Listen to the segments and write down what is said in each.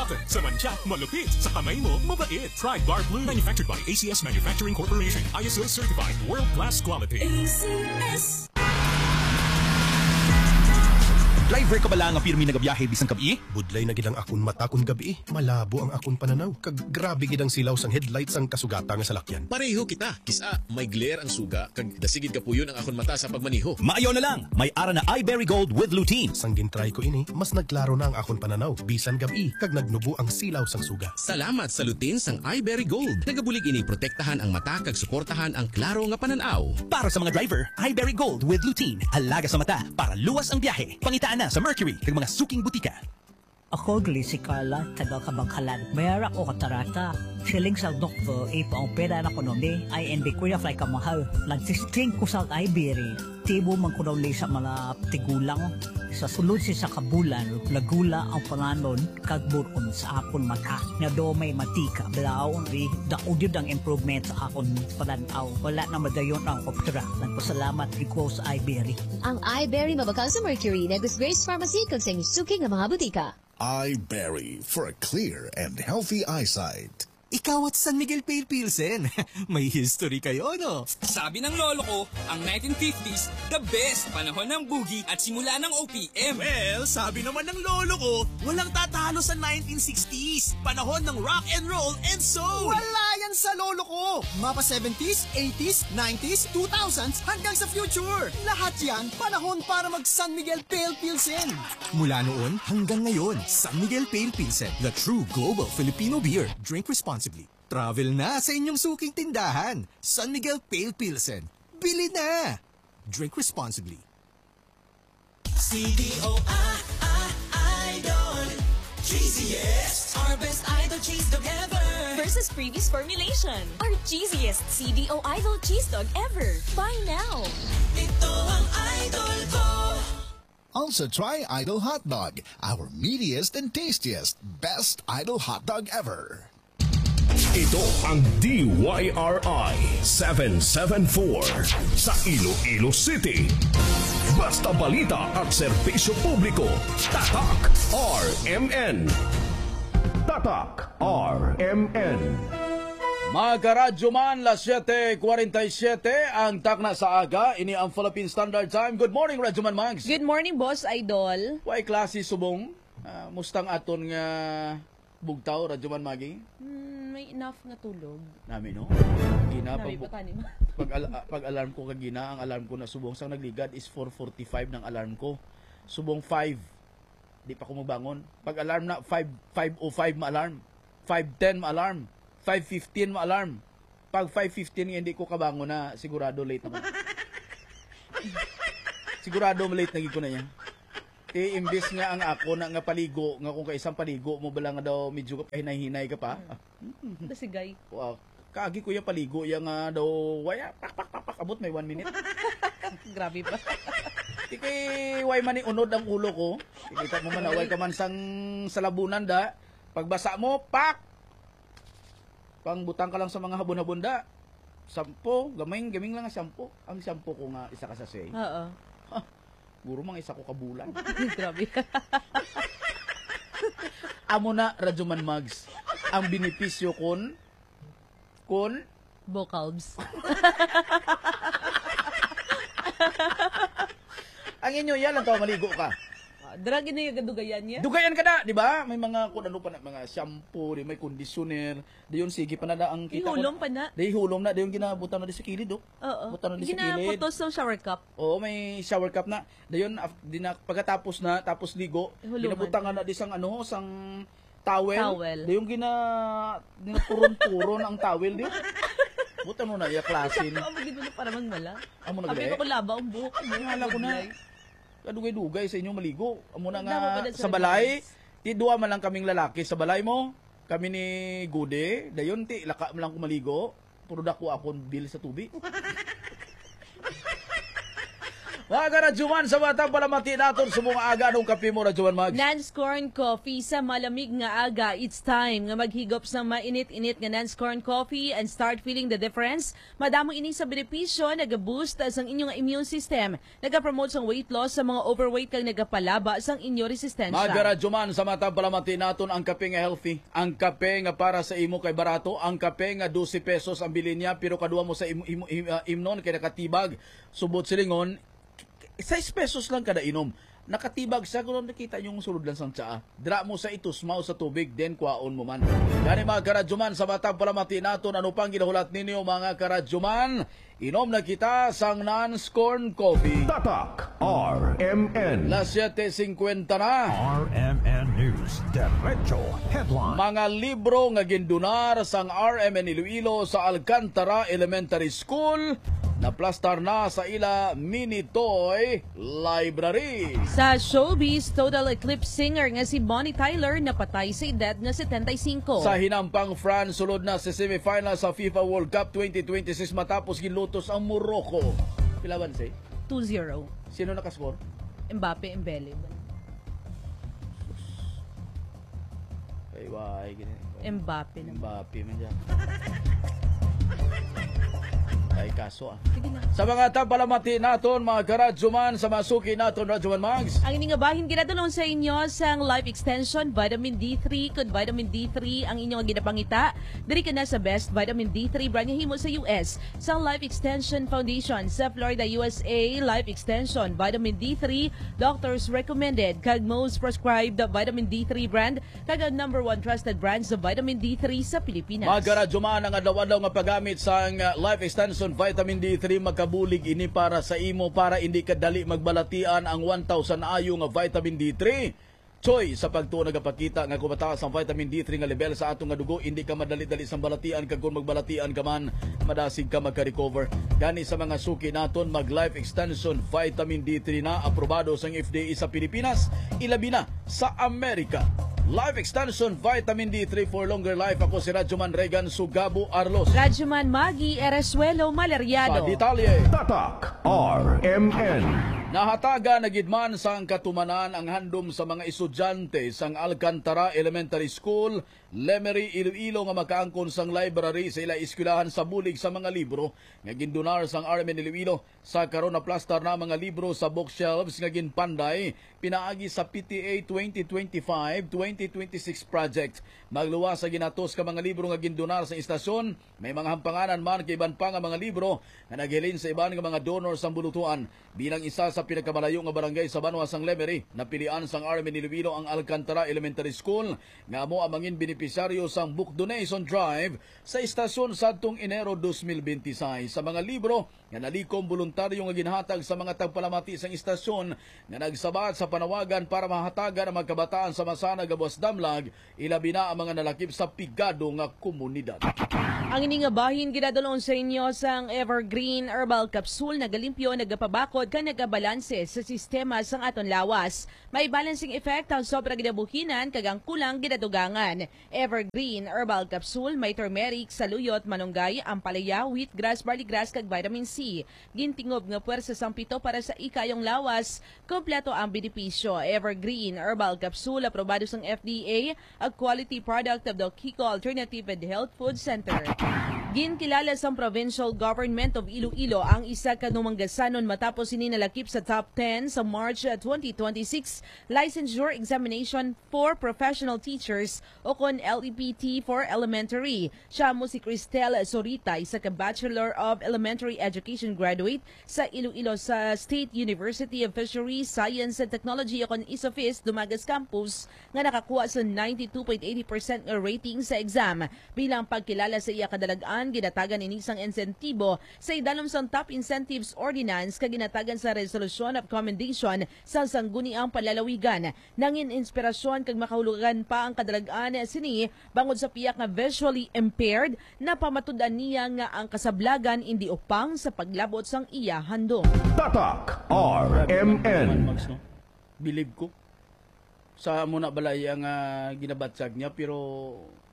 Cotton. Sa mancha, malupit. Sa kamay mo, mabait. Try Guard Blue. Manufactured by ACS Manufacturing Corporation. ISO certified. World-class quality. ACS. Driver ka bala nga pirmi nagabiyahe bisang kabi? Budlay na gidang akon mata kun gabi. Malabo ang akon pananaw. Kag grabe gidang silaw sang headlights ang kasugata nga salakyan. Pareho kita. Kisa, may glare ang suga. Kag dasigid ka puyon ang akon mata sa pagmaniho. Maayaw na lang. May ara na iBerry Gold with lutein. Sang gintry ko ini, mas nagklaro na ang akon pananaw. Bisan gabi, kag nagnubo ang silaw sang suga. Salamat sa lutein sang iBerry Gold. Nagabulig ini protektahan ang mata kag suportahan ang klaro nga pananaw. Para sa mga driver, iBerry Gold with lutein. Alaga sa mata para luwas ang biyahe. Pangitaan na sa Mercury kag mga suking butika. Ako gali si Carla, taga Kabangkalan. Mayara ko katarata. Siling sa doktor, ipaong pera na konomi, ay hindi ko na fly kamahal. Nagsisting ko sa iBerry. Tibo man ko daw sa mga tigulang. Sa sulod si sa kabulan, lagula ang panganon, kagburon sa akon mata. Nga do may matika, blaon ri, daudid ang improvement sa akon pananaw. Wala na madayon ang opera. Nagpasalamat ko sa iBerry. Ang iBerry mabakal sa Mercury, Negus Grace Pharmacy, kag sa inyong suking ng mga butika. iBerry for a clear and healthy eyesight. Ikaw at San Miguel Pale Pilsen. May history kayo, no? Sabi ng lolo ko, ang 1950s, the best panahon ng boogie at simula ng OPM. Well, sabi naman ng lolo ko, walang tatalo sa 1960s. Panahon ng rock and roll and soul. Wala yan sa lolo ko. Mapa 70s, 80s, 90s, 2000s hanggang sa future. Lahat yan, panahon para mag San Miguel Pale Pilsen. Mula noon hanggang ngayon, San Miguel Pale Pilsen, the true global Filipino beer. Drink responsibly. Travel na sa inyong suking tindahan. San Miguel Pale Pilsen. Bili na! Drink responsibly. Idol. Cheesiest. Our best idol cheese dog ever. Versus previous formulation. Our cheesiest CDO Idol cheese dog ever. Buy now. Ito ang idol ko. Also try Idol Hot Dog, our meatiest and tastiest, best Idol hot dog ever. Ito ang DYRI 774 sa Iloilo City. Basta balita at serbisyo publiko. Tatak RMN. Tatak RMN. Mga karadyo man, las 7:47 ang takna sa aga. Ini ang Philippine Standard Time. Good morning, Radyo Man Mags. Good morning, Boss Idol. Way klase subong. Mustang aton nga bugtaw, Radyo Man Magi? May enough nga tulog. Nami, no? Gina, pag alarm ko kagina, ang alarm ko na subong sang nagligad is 4:45 ng alarm ko. Subong 5. Di pa ko mabangon. Pag alarm na 5:05 ma-alarm. 5:10 ma-alarm. 5:15 ma-alarm. Pag 5:15 hindi ko kabangon na, sigurado late ako. Sigurado late naging ko na yan. Imbis nga ang ako na nga paligo, nga kung kaisang paligo mo bala nga daw medyo kahinay-hinay ka pa. Dasigay. Wow. Kaagi ko yung paligo, yung nga daw, waya, pak, abot may 1 minute. Grabe pa. Di kay way man unod ang ulo ko. Kita mo man, way ka man sang salabunan da. Pagbasa mo, pak! Pangbutang ka lang sa mga habon-habon da. 10, gaming lang ang 10. Ang 10 ko nga isa ka sa say. Oo. Guro mga isa ko kabulan. Grabe. Amo na, Radyo Man Mags, ang benepisyo kun Vocalbs. ang inyo yan lang to, maligo ka. Dragin na yung dugayan niya. Dugayan ka na, di ba? May mga kung ano pa na, mga shampoo, may conditioner. Dayon sige pa na da ang kita. Ihulom pa na. Hulom na, dayon ginabutan na di sa kilid, oh. Oo. Butan na di sa kilid. Ginaputos ng shower cup. Oo, may shower cup na. Dayon pagkatapos na, tapos ligo, ginabutan nga na di sang ano, sang towel. Dayon ginapuron-puron ang towel, di. Butan mo na, iya klasin. Amo gid mo para magmala. Amo na gid. Abi ko laba ang buhok. Ngala ko na. Kadugay-dugay sa inyo maligo. Amo na nga sa balay. Ti duwa man lang kaming lalaki sa balay mo. Kami ni Gude, dayon ti laka man lang ko maligo. Puro dako akon bill sa tubig. Mga karadyoman sa matang palamati natin sa mga aga nung kape mo, Radyoman Mags. Nance-corn coffee sa malamig nga aga. It's time nga maghigop sa mainit-init nga Nance-corn coffee and start feeling the difference. Madamo ini sa benepisyo, nag-boost sa inyong immune system. Nag-promote sa weight loss sa mga overweight kang nagapalaba sa inyong resistensya. Mga karadyoman sa matang palamati natin ang kape nga healthy. Ang kape nga para sa imo kay barato. Ang kape nga 12 pesos ang bilin niya pero kaduha mo sa imnon kay nakatibag. Subot silingon 6 pesos lang kada inom. Nakatibag siya kung nakita yung sulod lang sang tsaa. Dra mo sa itusmaw sa tubig, then kwaon mo man. Gani mga karadyoman, sa matang palamati naton, ano pang ginahulat ninyo mga karadyoman? Inom na kita sang Nance-corn coffee. Tatak RMN. Las 7:50 na. RMN News. Derecho Headline. Mga libro nga gindunar sang RMN Iloilo sa Alcantara Elementary School naplastar na sa ila mini toy library. Sa showbiz, total eclipse singer nga si Bonnie Tyler napatay sa edad nga 75. Sa hinampang France, sulod na sa semifinal sa FIFA World Cup 2026 matapos gilutos ang Morocco. Pilaban si? 2-0. Sino nakascore? Mbappe, Embele. Ay, Mbappe naman. Mbappe man dyan. Ay, kaso Sa mga tapalamati naton, mga karadyoman, sa masuki naton, Radyoman Mags. Ang inyong bahin ginadulong sa inyo sang Life Extension Vitamin D3. Kung Vitamin D3 ang inyong ginapangita, diri ka na sa Best Vitamin D3 brand nga himo sa US. Sang Life Extension Foundation sa Florida, USA, Life Extension Vitamin D3, doctors recommended kag most prescribed Vitamin D3 brand kag ang #1 trusted brand sa Vitamin D3 sa Pilipinas. Mga karadyoman, ang adlaw-adlaw nga paggamit sa Life Extension Vitamin D3 magkabulig ini para sa imo para hindi ka dali magbalatian ang 1,000 ayo nga vitamin D3. Choy sa pagtuo nagapakita nga kumataas ang vitamin D3 nga level sa atong nga dugo, hindi ka madali-dali sa balatian kag kung magbalatian ka man madasig ka magka-recover. Gani sa mga suki naton, mag Life Extension Vitamin D3 na aprobado sa FDA sa Pilipinas, ilabi na sa Amerika. Life Extension Vitamin D3 for longer life. Ako si Radyoman Regan Sugabo Arlos. Radyoman Magi Eresuelo Malariado. Sa detalye, Tatak RMN. nahataga na gidman sang katumanan ang handom sa mga estudyante sang Alcantara Elementary School, Lemery, Iloilo nga makaangkon sang library sa ila eskwelahan sa bulig sa mga libro nga gindonar sang RMN Iloilo. Sa karon na plastar na mga libro sa bookshelves nga ginpanday pinaagi sa PTA 2025-2026 project. Magluwas sa ginatos ka mga libro nga gindonar sa istasyon, may mga hampanganan man kay iban pa nga mga libro nga naghilin sa iban nga mga donor sang bulutuan. Bilang isa sa pinagkamalayo nga barangay sa Banwa sang Lemery, napilian sang RMN Iloilo ang Alcantara Elementary School nga amo amangin benepisaryo sang book donation drive sa istasyon sadtong Enero 2026. Sa mga libro nga nalikom voluntaryo nga ginhatag sa mga tagpalamati sang istasyon nga nagsabat sa panawagan para mahatagan ang magkabataan sa masanag nga buwas damlag, ilabi na ang mga nalakip sa pigado nga komunidad. Ang ini nga bahin ginadulong sa inyo sang Evergreen Herbal Capsule nagalimpyo, nagapabakod ka nagabalanse sa sistema sang aton lawas. May balancing effect ang sobra ginabuhinan kag ang kulang ginadugangan. Evergreen Herbal Capsule may turmeric, saluyot, manunggay, ampalaya, wheatgrass, barleygrass kag vitamin C. Gintingob nga puwersa sang pito para sa ikayong lawas. Kompleto ang benepisyo. Evergreen Herbal Capsule aprobado sang FDA, a quality product of the Kiko Alternative and Health Food Center. Ginkilala sa Provincial Government of Iloilo ang isa ka numanggasanon matapos sininalakip sa top 10 sa March 2026 Licensure Examination for Professional Teachers o kon LEPT for Elementary. Siya mo si Cristel Sorita, isa ka Bachelor of Elementary Education graduate sa Iloilo sa State University of Fisheries, Science and Technology o kon ISOFIS Dumagas Campus nga nakakuha sa 92.80% rating sa exam. Bilang pagkilala sa iya kadalagaan, ginatagan ini sang insentibo sa idalom sang Top Incentives Ordinance kag ginatagan sa Resolution of Commendation sa sangguniang palalawigan. Nangin inspirasyon kag makahulugan pa ang kadalagaan sini bangod sa piyak nga visually impaired na pamatud-an niya nga ang kasablagan hindi upang sa paglabot sang iya handom. Tatak RMN. Bilib ko sa muna balay ang ginabatsag niya pero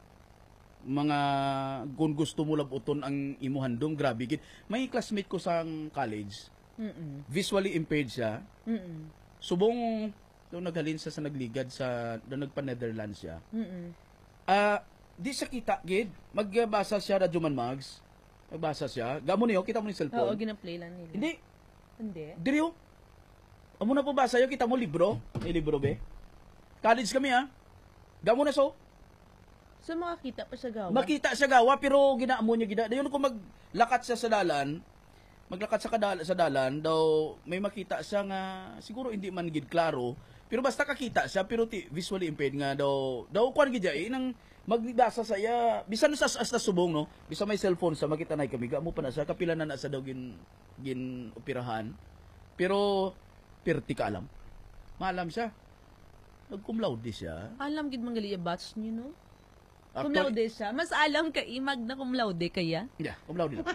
mga kung gusto mo labuton ang imuhandom, grabe gid. May classmate ko sa college, Visually impaired siya. Subong doon naghalin sa nagligad sa doon nagpa-Netherlands siya. Di siya kita gid. Magbasa siya na Juman Mags. Magbasa siya. Gamo niyo, kita mo ni cellphone. Oo, gina-play lang nila. Hindi. Diriyo. Amo na po basa yo, kita mo libro. May libro be. College kami ha. Gamo na so. So makakita pa siya gawa? Makita siya gawa pero ginaamo niya gida. Dayon ko maglakat siya sa dalan. Maglakad sa dalan daw may makita siya nga siguro hindi man gid klaro pero basta kakita siya pero visually impaired nga daw kuan gid nang magbasa sa iya bisan sa subong no bisan may cellphone sa makita nay kami mo pa na sa kapila na sa daw gin operahan pero perti ka alam maalam siya nag-cum laude siya alam gid mangali batch niyo no cum laude siya mas alam ka imag na cum laude kaya cum laude lang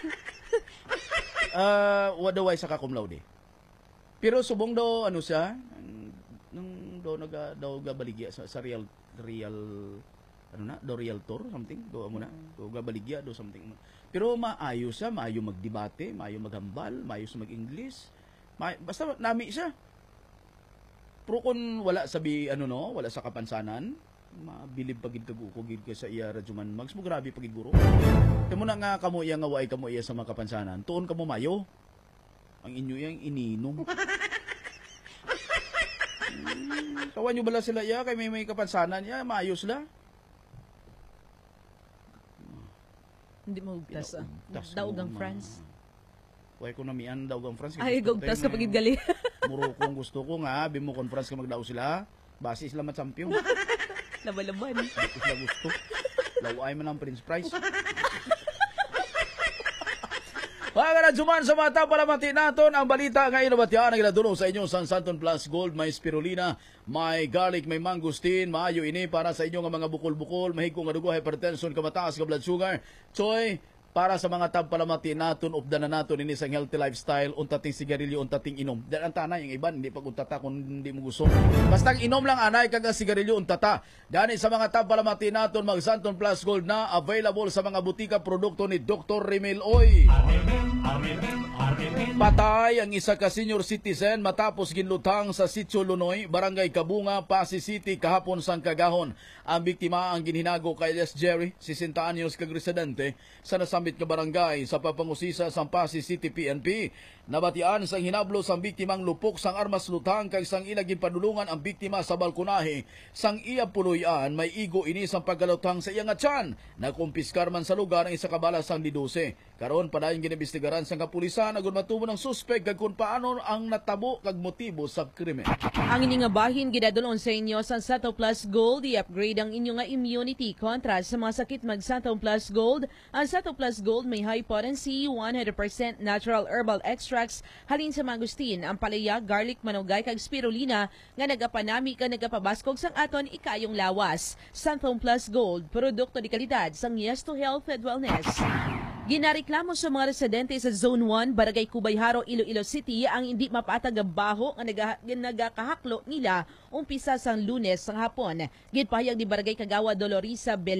wadaway sa cum laude. Pero subong daw ano siya nung daw gabaligya sa real ano na do realtor something do amo na do gabaligya do something. Pero maayo siya, maayo magdebate, maayo maghambal, maayo sa mag-English. Basta nami siya. Pero kung wala wala sa kapansanan, mabilib pagid kagukugid ka sa iya Rajuman Mags mo grabe pagid guro. Kamo na nga kamo iya nga way kamo iya sa mga kapansanan. Tuon kamo mayo. Ang inyo yang ininom. Kawan nyo bala sila iya kay may kapansanan iya maayos la. Hindi mo ugtas daog ang France. Way ko namian daog ang France. Ay gugtas ka pagid gali. Muro kong gusto ko nga bimo conference ka magdaw sila. Base sila champion. Laban-laban. Hindi ko sila gusto. Laway man ang Prince Price. Mga kanadzuman sa mata palamati naton ang balita ngayon na batyan ang iladulong sa inyo San Santon Plus Gold. May spirulina, may garlic, may mangustin, maayo ini para sa inyo nga mga bukol-bukol, mahigko nga dugo, hypertension, kamataas ka blood sugar. Choy, para sa mga tab palamati naton updan na naton ini sa healthy lifestyle untating sigarilyo untating inom dan ang tanay yung iban hindi pag untata kung hindi mo gusto basta inom lang anay kag sigarilyo untata dani sa mga tab palamati naton mag Santon Plus Gold na available sa mga butika produkto ni Dr. Remel Oy. Patay ang isa ka senior citizen matapos ginlutang sa Sitio Lunoy, Barangay Kabunga, Pasig City kahapon sang kagahon. Ang biktima ang ginhinago kay Les Jerry, 60 anyos kag residente sa nasambit nga barangay sa papangusisa sa Pasig City PNP. Nabatian sang hinablo sang biktimang lupok sang armas lutang kag sang ilagin padulungan ang biktima sa balkonahe. Sang iya puluyan may igo ini sang paggalutang sa iya nga tiyan. Nakumpiskar man sa lugar ang isa ka bala sang liduse. Karon padayon ginibestigaran sang kapulisan agon matubo ng suspek kag kung paano ang natabo kag motibo sa krimen. Ang inyong bahin gidadulon sa inyo sa Santon Plus Gold, i-upgrade ang inyong immunity kontra sa mga sakit mag Santon Plus Gold. Ang Santon Plus Gold may high potency, 100% natural herbal extracts halin sa mangustin, ang palaya, garlic, manugay kag spirulina nga nagapanami ka nagapabaskog sang aton ikayong lawas. Santon Plus Gold, produkto di kalidad sang Yes to Health and Wellness. Ginareklamo sa mga residente sa Zone 1, Barangay Cubayharo, Iloilo City ang hindi mapatag baho nga nagakahaklo nila umpisa sang Lunes sang hapon. Gitpahayag ni Barangay Kagawa Dolorisa